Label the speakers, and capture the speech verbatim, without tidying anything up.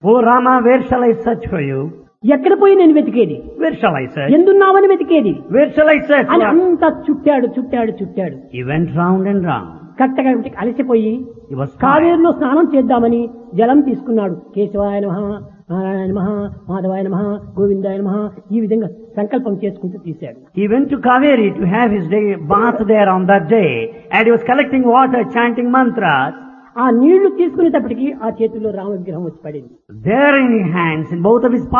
Speaker 1: Oh Rama, where shall I search for you?
Speaker 2: ఎక్కడ పోయి నేను వెతికేది,
Speaker 1: Where shall I search?
Speaker 2: ఎందున్నావని వెతికేది
Speaker 1: Where shall I search?
Speaker 2: అని అంతా చుట్టాడు చుట్టాడు చుట్టాడు.
Speaker 1: He went round and round.
Speaker 2: కట్టగా అలసిపోయి
Speaker 1: He was tired.
Speaker 2: కావేరులో స్నానం చేద్దామని జలం తీసుకున్నాడు. కేశవాయ నమః, నారాయణ నమః, మాధవాయ నమః, గోవిందాయ నమః, ఈ విధంగా సంకల్పం చేసుకుంటూ తీశాడు.
Speaker 1: He went to Kaveri to have his day bath there on that day, and he was collecting water, chanting mantras.
Speaker 2: ఆ నీళ్లు తీసుకునేటప్పటికి ఆ చేతుల్లో రామ విగ్రహం వచ్చి పడింది.
Speaker 1: There in his hands, in both of his